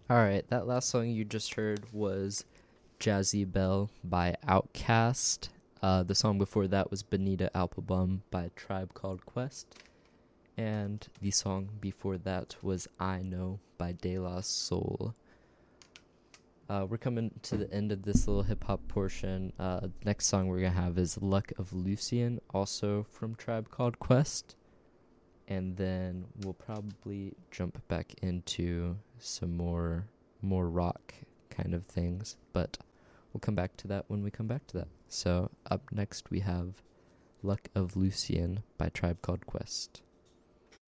Alright, that last song you just heard was Jazzy Bell by Outkast. The song before that was Benita Alphabum by Tribe Called Quest. And the song before that was I Know by De La Soul. We're coming to the end of this little hip hop portion. Next song we're going to have is Luck of Lucian, also from Tribe Called Quest. And then we'll probably jump back into some more rock kind of things, but we'll come back to that when we come back to that. So up next we have Luck of Lucian by Tribe Called Quest.